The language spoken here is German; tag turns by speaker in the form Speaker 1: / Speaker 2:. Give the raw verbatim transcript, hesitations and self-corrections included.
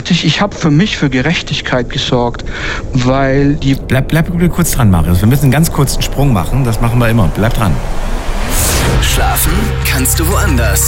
Speaker 1: richtig, ich habe für mich für Gerechtigkeit gesorgt, weil die...
Speaker 2: Bleib, bleib kurz dran, Marius. Wir müssen einen ganz kurzen Sprung machen. Das machen wir immer. Bleib dran.
Speaker 3: Schlafen kannst du woanders.